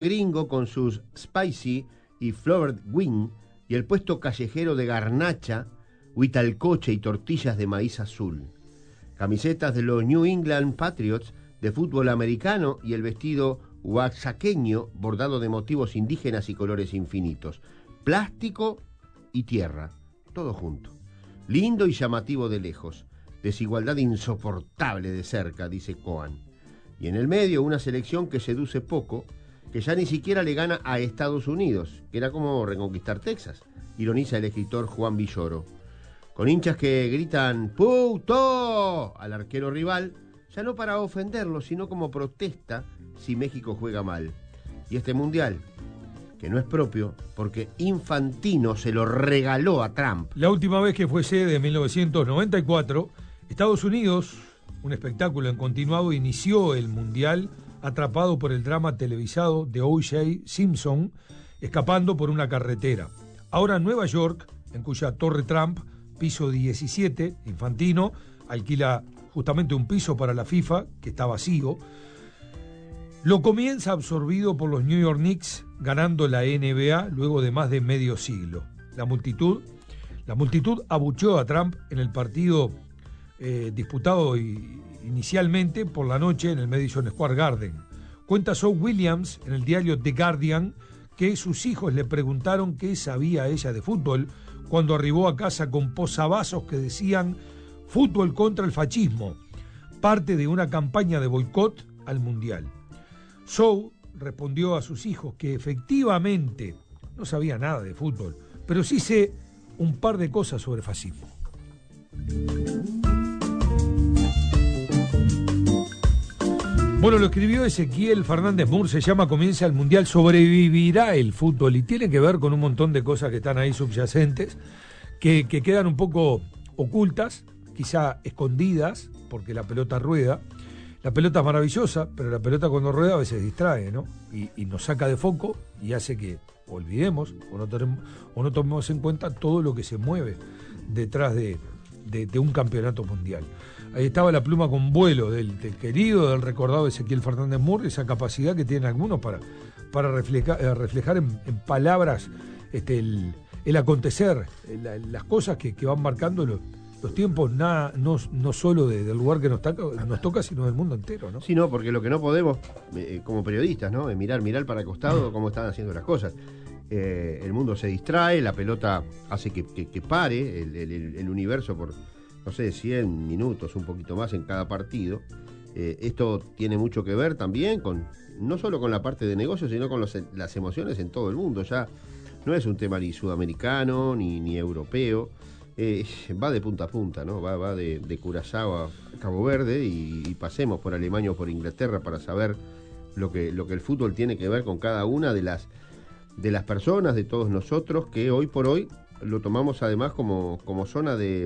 gringo con sus spicy y flavored wing y el puesto callejero de garnacha, huitalcoche y tortillas de maíz azul. Camisetas de los New England Patriots de fútbol americano y el vestido oaxaqueño bordado de motivos indígenas y colores infinitos. Plástico y tierra, todo junto. Lindo y llamativo de lejos. Desigualdad insoportable de cerca, dice Coan. Y en el medio una selección que seduce poco, que ya ni siquiera le gana a Estados Unidos, que era como reconquistar Texas, ironiza el escritor Juan Villoro. Con hinchas que gritan ¡puto! Al arquero rival, ya no para ofenderlo, sino como protesta si México juega mal. Y este mundial, que no es propio, porque Infantino se lo regaló a Trump. La última vez que fue sede, en 1994, Estados Unidos, un espectáculo en continuado, inició el mundial atrapado por el drama televisado de O.J. Simpson, escapando por una carretera. Ahora Nueva York, en cuya Torre Trump, piso 17, Infantino, alquila justamente un piso para la FIFA, que está vacío, lo comienza absorbido por los New York Knicks, ganando la NBA luego de más de medio siglo. La multitud abucheó a Trump en el partido disputado inicialmente por la noche en el Madison Square Garden. Cuenta Zoe Williams en el diario The Guardian que sus hijos le preguntaron qué sabía ella de fútbol cuando arribó a casa con posavasos que decían «Fútbol contra el fascismo», parte de una campaña de boicot al Mundial. Zoe respondió a sus hijos que efectivamente no sabía nada de fútbol, pero sí sé un par de cosas sobre fascismo. Bueno, lo escribió Ezequiel Fernández Moore, se llama Comienza el Mundial, sobrevivirá el fútbol, y tiene que ver con un montón de cosas que están ahí subyacentes, que quedan un poco ocultas, quizá escondidas, porque la pelota rueda. La pelota es maravillosa, pero la pelota cuando rueda a veces distrae, ¿no? Y nos saca de foco y hace que olvidemos o no tomemos en cuenta todo lo que se mueve detrás de un campeonato mundial. Ahí estaba la pluma con vuelo del querido, del recordado Ezequiel Fernández Moore, esa capacidad que tienen algunos para reflejar en palabras el acontecer, las cosas que van marcando los tiempos, no solo del lugar que nos toca, sino del mundo entero, ¿no? Sí, no, porque lo que no podemos, como periodistas, ¿no? Es mirar para el costado cómo están haciendo las cosas. El mundo se distrae, la pelota hace que pare el universo por, no sé, 100 minutos, un poquito más en cada partido. Esto tiene mucho que ver también no solo con la parte de negocios, sino con las emociones en todo el mundo. Ya no es un tema ni sudamericano, ni europeo. Va de punta a punta, ¿no? Va de Curazao a Cabo Verde y pasemos por Alemania o por Inglaterra para saber lo que el fútbol tiene que ver con cada una de las personas, de todos nosotros, que hoy por hoy lo tomamos además como zona de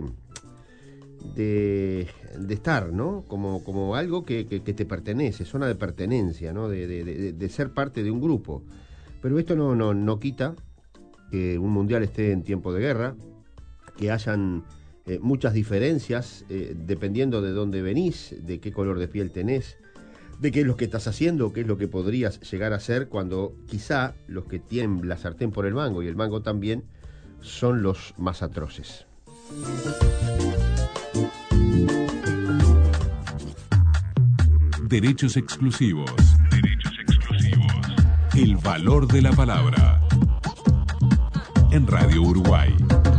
estar, ¿no? Como algo que te pertenece, zona de pertenencia, ¿no? De ser parte de un grupo. Pero esto no quita que un mundial esté en tiempo de guerra, que hayan muchas diferencias dependiendo de dónde venís, de qué color de piel tenés, de qué es lo que estás haciendo, qué es lo que podrías llegar a hacer, cuando quizá los que tienen la sartén por el mango, y el mango también, son los más atroces. Derechos exclusivos. El valor de la palabra. En Radio Uruguay.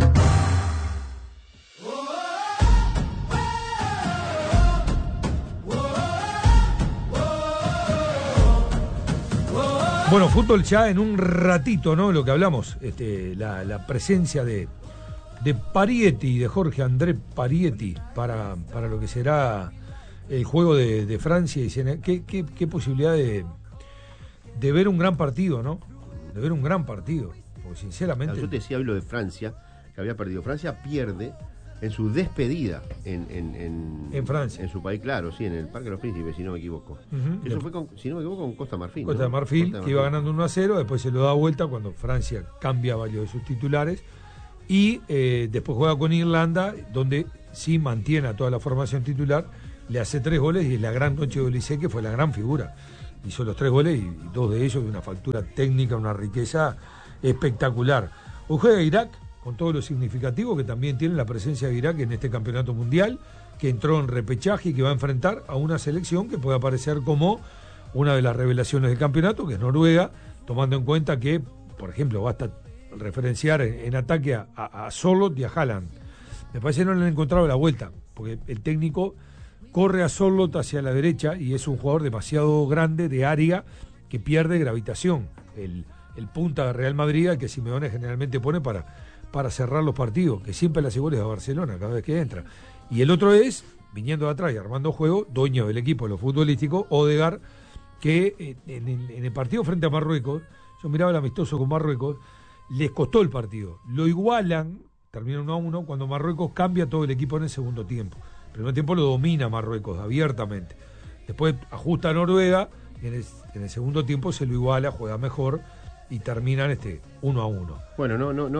Bueno, fútbol ya en un ratito, ¿no? Lo que hablamos, la presencia de Parietti, de Jorge André Parietti, para lo que será el juego de Francia y Senegal. Qué posibilidad de ver un gran partido, ¿no? De ver un gran partido, porque sinceramente... Yo te decía hoy lo de Francia, que había perdido. Francia pierde en su despedida en Francia, en su país, claro, sí, en el Parque de los Príncipes, si no me equivoco. Eso fue si no me equivoco, con Costa Marfil. Costa de Marfil, que iba ganando 1-0, después se lo da vuelta cuando Francia cambia varios de sus titulares y después juega con Irlanda, donde sí mantiene a toda la formación titular, le hace 3 goles y es la gran noche de Olise, que fue la gran figura hizo los 3 goles y 2 de ellos de una factura técnica, una riqueza espectacular. Hoy juega Irak, con todo lo significativo que también tiene la presencia de Irak en este campeonato mundial, que entró en repechaje y que va a enfrentar a una selección que puede aparecer como una de las revelaciones del campeonato, que es Noruega, tomando en cuenta que, por ejemplo, basta referenciar en ataque a Sorloth y a Haaland. Me parece que no le han encontrado la vuelta, porque el técnico corre a Sorloth hacia la derecha y es un jugador demasiado grande de área que pierde gravitación. El punta de Real Madrid, que Simeone generalmente pone para cerrar los partidos, que siempre le hace goles a Barcelona cada vez que entra. Y el otro es, viniendo de atrás y armando juego, dueño del equipo de lo futbolístico, Odegaard, que en el partido frente a Marruecos, yo miraba el amistoso con Marruecos, les costó el partido. Lo igualan, termina 1-1, cuando Marruecos cambia todo el equipo en el segundo tiempo. El primer tiempo lo domina Marruecos abiertamente. Después ajusta a Noruega y en el segundo tiempo se lo iguala, juega mejor y terminan 1-1. Bueno,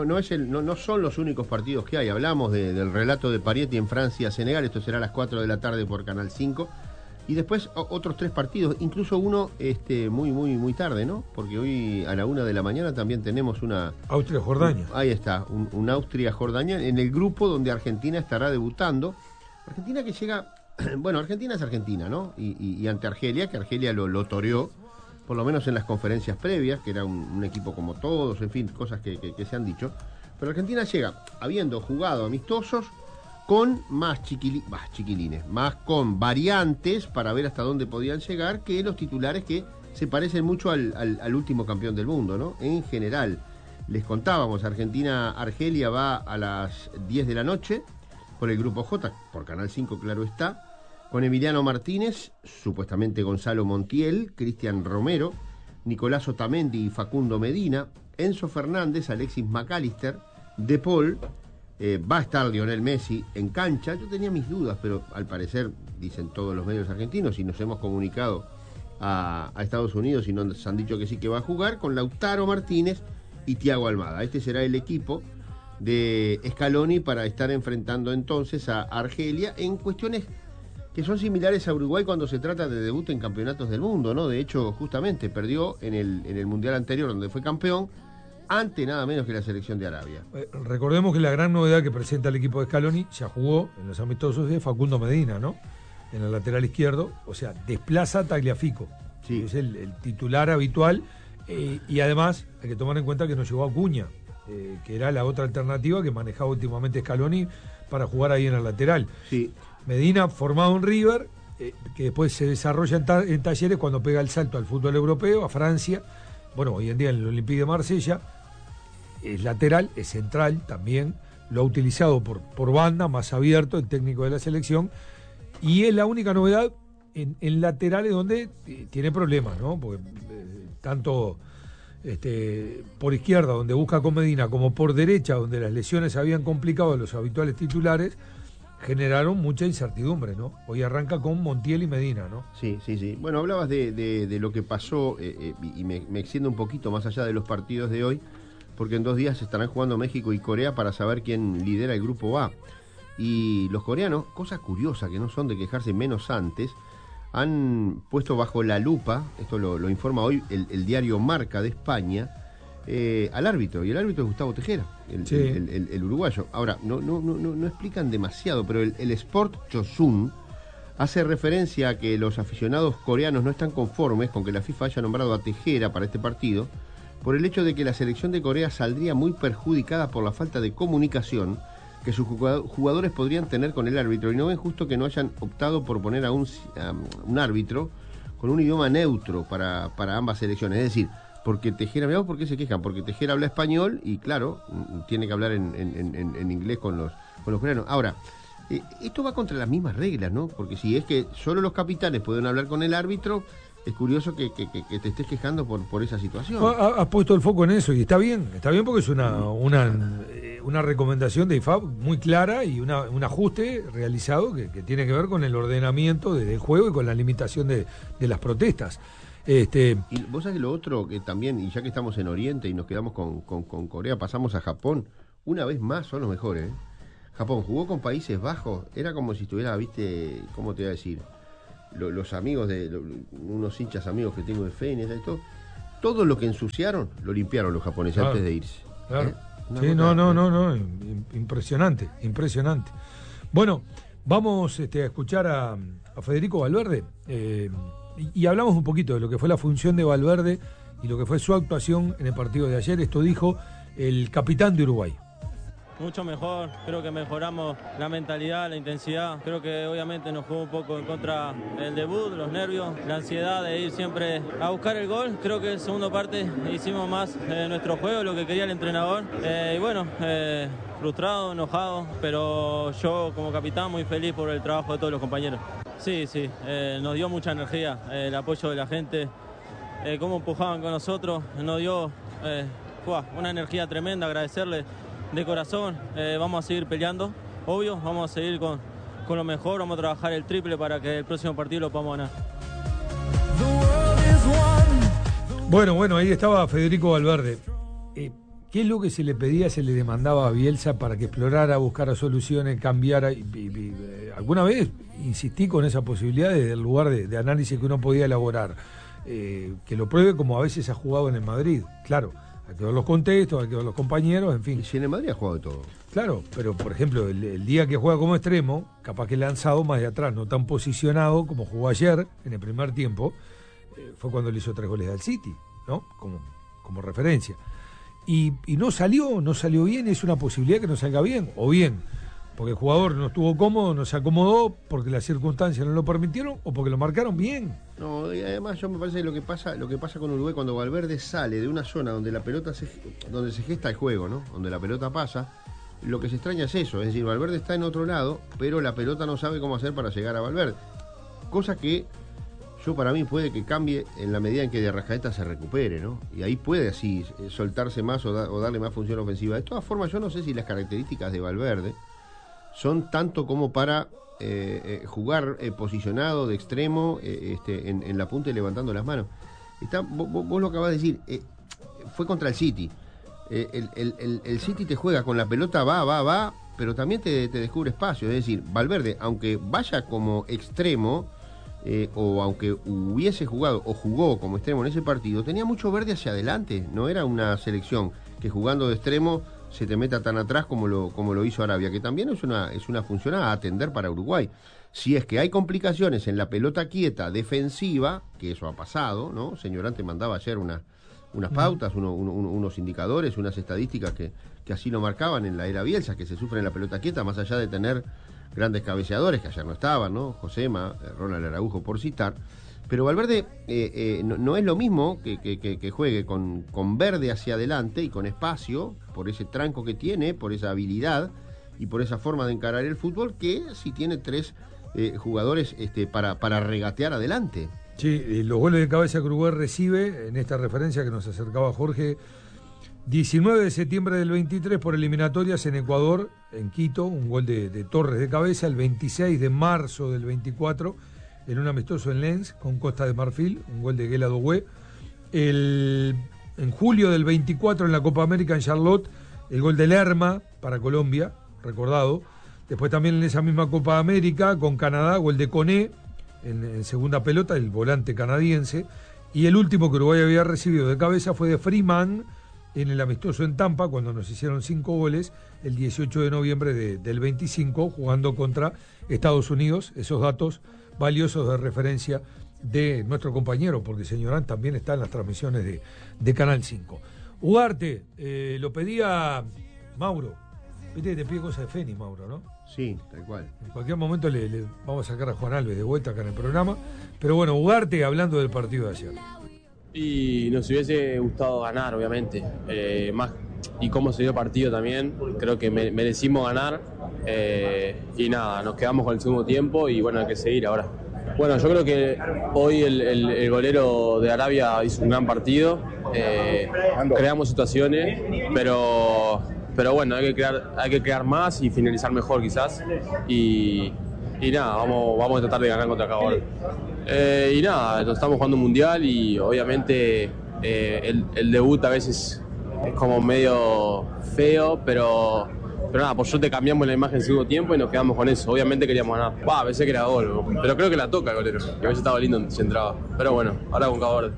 no son los únicos partidos que hay. Hablamos del relato de Parietti en Francia-Senegal, esto será a las 4 de la tarde por Canal 5. Y después otros 3 partidos, incluso uno muy tarde, ¿no? Porque hoy a la 1 de la mañana también tenemos una... Austria-Jordania. Ahí está, un Austria-Jordania en el grupo donde Argentina estará debutando. Argentina que llega... Bueno, Argentina es Argentina, ¿no? Y ante Argelia, que Argelia lo toreó, por lo menos en las conferencias previas, que era un equipo como todos, en fin, cosas que se han dicho. Pero Argentina llega, habiendo jugado amistosos, con más chiquilines, más con variantes para ver hasta dónde podían llegar, que los titulares que se parecen mucho al último campeón del mundo, ¿no? En general, les contábamos, Argentina-Argelia va a las 10 de la noche, por el Grupo J, por Canal 5, claro está, con Emiliano Martínez, supuestamente Gonzalo Montiel, Cristian Romero, Nicolás Otamendi y Facundo Medina, Enzo Fernández, Alexis McAllister, De Paul, va a estar Lionel Messi en cancha. Yo tenía mis dudas, pero al parecer, dicen todos los medios argentinos, y nos hemos comunicado a Estados Unidos y nos han dicho que sí que va a jugar, con Lautaro Martínez y Thiago Almada. Este será el equipo de Scaloni para estar enfrentando entonces a Argelia en cuestiones que son similares a Uruguay cuando se trata de debut en campeonatos del mundo, ¿no? De hecho, justamente perdió en el Mundial anterior, donde fue campeón, ante nada menos que la selección de Arabia. Recordemos que la gran novedad que presenta el equipo de Scaloni ya jugó en los amistosos de Facundo Medina, ¿no? En el lateral izquierdo, o sea, desplaza a Tagliafico, sí. Es el titular habitual, y además hay que tomar en cuenta que nos llevó a Acuña, que era la otra alternativa que manejaba últimamente Scaloni para jugar ahí en el lateral. Sí. Medina formado en River, que después se desarrolla en Talleres cuando pega el salto al fútbol europeo, a Francia, bueno, hoy en día en el Olympique de Marsella, es lateral, es central también, lo ha utilizado por banda, más abierto, el técnico de la selección, y es la única novedad en laterales donde tiene problemas, ¿no? Porque tanto por izquierda, donde busca con Medina, como por derecha, donde las lesiones habían complicado a los habituales titulares, generaron mucha incertidumbre, ¿no? Hoy arranca con Montiel y Medina, ¿no? Sí. Bueno, hablabas de lo que pasó, y me extiendo un poquito más allá de los partidos de hoy, porque en 2 días estarán jugando México y Corea para saber quién lidera el grupo A. Y los coreanos, cosa curiosa que no son de quejarse menos antes, han puesto bajo la lupa, esto lo informa hoy el diario Marca de España, al árbitro, y el árbitro es Gustavo Tejera, el uruguayo. Ahora, no explican demasiado, pero el Sport Chosun hace referencia a que los aficionados coreanos no están conformes con que la FIFA haya nombrado a Tejera para este partido, por el hecho de que la selección de Corea saldría muy perjudicada por la falta de comunicación que sus jugadores podrían tener con el árbitro, y no ven justo que no hayan optado por poner a un árbitro con un idioma neutro para ambas selecciones. Es decir, porque Tejera, mirá por qué se quejan, porque Tejera habla español y claro, tiene que hablar en inglés con los coreanos. Ahora, esto va contra las mismas reglas, ¿no? Porque si es que solo los capitanes pueden hablar con el árbitro, es curioso que te estés quejando por esa situación. Has puesto el foco en eso y está bien porque es una recomendación de IFAB muy clara y un ajuste realizado que tiene que ver con el ordenamiento del juego y con la limitación de las protestas. Y vos sabés lo otro que también, y ya que estamos en Oriente y nos quedamos con Corea, pasamos a Japón. Una vez más son los mejores, ¿eh? Japón jugó con Países Bajos, era como si estuviera, viste, ¿cómo te voy a decir? los amigos unos hinchas amigos que tengo de Fénix y todo lo que ensuciaron lo limpiaron los japoneses antes de irse. Claro. Sí, no, impresionante. Bueno, vamos a escuchar a Federico Valverde y hablamos un poquito de lo que fue la función de Valverde y lo que fue su actuación en el partido de ayer. Esto dijo el capitán de Uruguay. Mucho mejor, creo que mejoramos la mentalidad, la intensidad. Creo que obviamente nos jugó un poco en contra el debut, los nervios, la ansiedad de ir siempre a buscar el gol. Creo que en segunda parte hicimos más nuestro juego, lo que quería el entrenador. Y bueno, frustrado, enojado, pero yo como capitán muy feliz por el trabajo de todos los compañeros. Sí, nos dio mucha energía, el apoyo de la gente, cómo empujaban con nosotros, nos dio una energía tremenda, agradecerle de corazón. Vamos a seguir peleando, obvio, vamos a seguir con lo mejor, vamos a trabajar el triple para que el próximo partido lo podamos ganar. Bueno, ahí estaba Federico Valverde. ¿Qué es lo que se le pedía, se le demandaba a Bielsa para que explorara, buscara soluciones, cambiara? Alguna vez insistí con esa posibilidad desde el lugar de análisis que uno podía elaborar. Que lo pruebe como a veces ha jugado en el Madrid, claro. Hay que ver los contextos, hay que ver los compañeros, en fin. Y si en el Madrid ha jugado de todo. Claro, pero por ejemplo, el día que juega como extremo, capaz que lanzado más de atrás, no tan posicionado como jugó ayer en el primer tiempo, fue cuando le hizo 3 goles al City, ¿no? Como referencia. Y no salió bien, es una posibilidad que no salga bien, o bien porque el jugador no estuvo cómodo, no se acomodó, porque las circunstancias no lo permitieron, o porque lo marcaron bien. No, y además yo me parece que lo que pasa con Uruguay cuando Valverde sale de una zona donde la pelota donde se gesta el juego, ¿no? Donde la pelota pasa, lo que se extraña es eso, es decir, Valverde está en otro lado, pero la pelota no sabe cómo hacer para llegar a Valverde. Cosa que para mí puede que cambie en la medida en que de Arrascaeta se recupere, ¿no? Y ahí puede así soltarse más o darle más función ofensiva. De todas formas, yo no sé si las características de Valverde son tanto como para jugar posicionado de extremo en la punta y levantando las manos. Vos lo acabás de decir, fue contra el City. El City te juega con la pelota, va, pero también te descubre espacio. Es decir, Valverde, aunque vaya como extremo, o aunque hubiese jugado o jugó como extremo en ese partido, tenía mucho verde hacia adelante. No era una selección que jugando de extremo se te meta tan atrás como lo hizo Arabia, que también es una función a atender para Uruguay. Si es que hay complicaciones en la pelota quieta defensiva, que eso ha pasado, ¿no? Señorante mandaba ayer unas pautas, unos indicadores, unas estadísticas que así lo marcaban en la era Bielsa, que se sufre en la pelota quieta, más allá de tener grandes cabeceadores, que ayer no estaban, ¿no? Josema, Ronald Araujo, por citar. Pero Valverde no es lo mismo que juegue con verde hacia adelante y con espacio, por ese tranco que tiene, por esa habilidad y por esa forma de encarar el fútbol, que si tiene 3 jugadores para regatear adelante. Sí, los goles de cabeza que Uruguay recibe, en esta referencia que nos acercaba Jorge, 19 de septiembre del 23 por eliminatorias en Ecuador, en Quito, un gol de Torres de cabeza, el 26 de marzo del 24, en un amistoso en Lens con Costa de Marfil, un gol de Guela Doué. En julio del 24 en la Copa América en Charlotte, el gol de Lerma para Colombia, recordado. Después también en esa misma Copa América con Canadá, gol de Koné en segunda pelota, el volante canadiense. Y el último que Uruguay había recibido de cabeza fue de Freeman en el amistoso en Tampa, cuando nos hicieron 5 goles, el 18 de noviembre del 25, jugando contra Estados Unidos. Esos datos valiosos de referencia de nuestro compañero, porque Señorán también está en las transmisiones de Canal 5. Ugarte, lo pedía Mauro. Viste que te pide cosas de Fénix, Mauro, ¿no? Sí, tal cual. En cualquier momento le vamos a sacar a Juan Alves de vuelta acá en el programa. Pero bueno, Ugarte, hablando del partido de ayer. Y nos hubiese gustado ganar, obviamente. Más y cómo se dio el partido también. Creo que merecimos ganar. Y nada, nos quedamos con el segundo tiempo y bueno, hay que seguir ahora. Bueno, yo creo que hoy el golero de Arabia hizo un gran partido. Creamos situaciones, pero bueno, hay que crear más y finalizar mejor quizás. Y nada, vamos a tratar de ganar contra Ecuador. Y nada, nos estamos jugando un mundial y obviamente el debut a veces es como medio feo, pero pero nada, por suerte cambiamos la imagen en segundo tiempo y nos quedamos con eso. Obviamente queríamos ganar. Pensé que era gol, pero creo que la toca el golero. Que a veces estaba lindo si entraba. Pero bueno, ahora con Cabo Verde.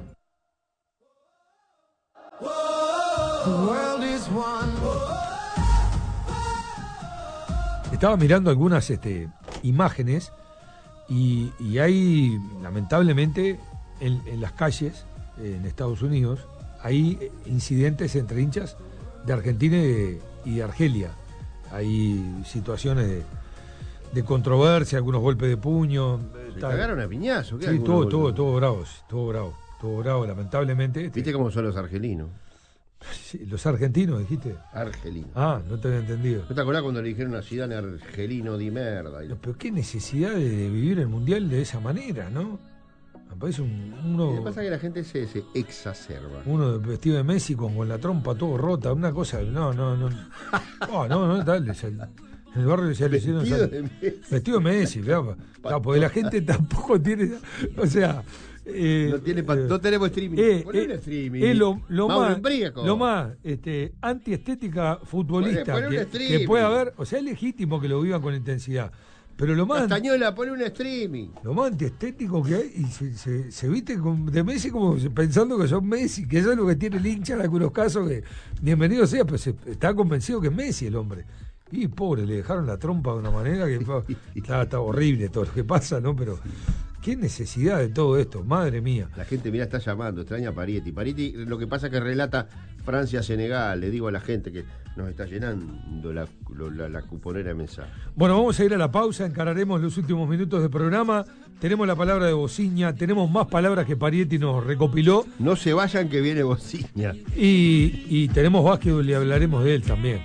Estaba mirando algunas imágenes y hay, lamentablemente, en las calles, en Estados Unidos, hay incidentes entre hinchas de Argentina y de Argelia. Hay situaciones de controversia, algunos golpes de puño. Se cagaron a piñazo. Sí, todo bravo, lamentablemente. ¿Viste cómo son los argelinos? Sí, los argentinos, dijiste. Argelinos. Ah, no te había entendido. ¿No te acordás cuando le dijeron a Zidane argelino de merda? Pero qué necesidad de vivir el mundial de esa manera, ¿no? Me parece uno. Lo que pasa es que la gente se exacerba. Uno vestido de Messi con la trompa todo rota, una cosa. No, tal. En el barrio ya le hicieron. Vestido de Messi, claro, porque la gente tampoco tiene. O sea. No tenemos streaming. Poné un streaming. Es lo más antiestética futbolista que puede haber. O sea, es legítimo que lo vivan con intensidad. Pero lo más. Castañola, pone un streaming. Lo más antiestético que hay, y se viste de Messi como pensando que son Messi, que eso es lo que tiene el hincha en algunos casos, que bienvenido sea, pero está convencido que es Messi el hombre. Y pobre, le dejaron la trompa de una manera que está horrible todo lo que pasa, ¿no? Pero qué necesidad de todo esto, madre mía. La gente, mira, está llamando, extraña a Parietti. Parietti, lo que pasa es que relata Francia-Senegal. Le digo a la gente que nos está llenando la cuponera de mensajes. Bueno, vamos a ir a la pausa, encararemos los últimos minutos del programa. Tenemos la palabra de Bociña, tenemos más palabras que Parietti nos recopiló. No se vayan que viene Bociña. Y tenemos básquetbol y hablaremos de él también.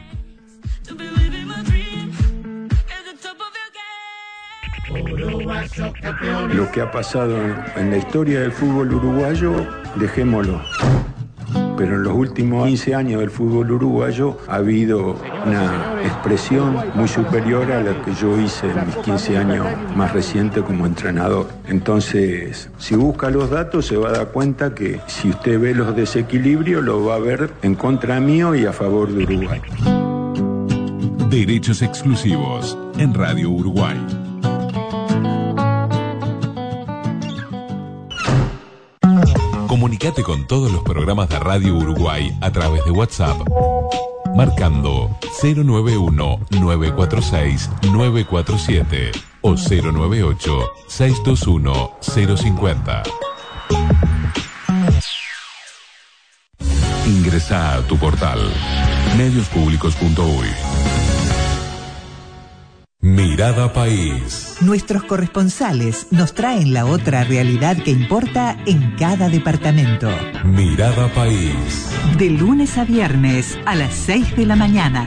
Lo que ha pasado en la historia del fútbol uruguayo, dejémoslo. Pero en los últimos 15 años del fútbol uruguayo ha habido una expresión muy superior a la que yo hice en mis 15 años más recientes como entrenador. Entonces, si busca los datos se va a dar cuenta que si usted ve los desequilibrios, lo va a ver en contra mío y a favor de Uruguay. Derechos exclusivos en Radio Uruguay. Comunicate con todos los programas de Radio Uruguay a través de WhatsApp, marcando 091-946-947 o 098-621-050. Ingresa a tu portal mediospublicos.uy. Mirada País. Nuestros corresponsales nos traen la otra realidad que importa en cada departamento. Mirada País. De lunes a viernes a las 6 de la mañana.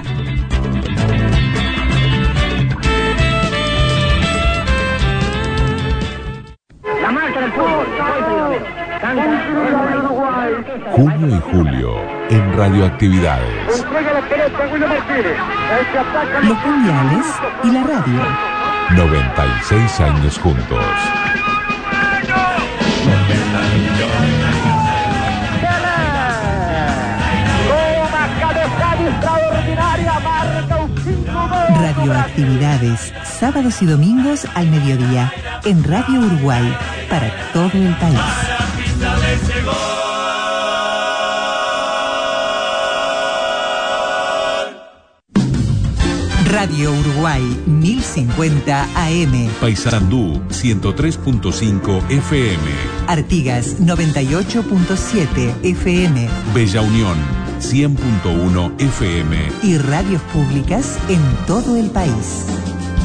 La marcha del fútbol. Junio y julio en Radioactividades. Los mundiales y la radio. 96 años juntos. Radioactividades, sábados y domingos al mediodía, en Radio Uruguay, para todo el país. Radio Uruguay 1050 AM. Paysandú 103.5 FM. Artigas 98.7 FM. Bella Unión 100.1 FM. Y radios públicas en todo el país.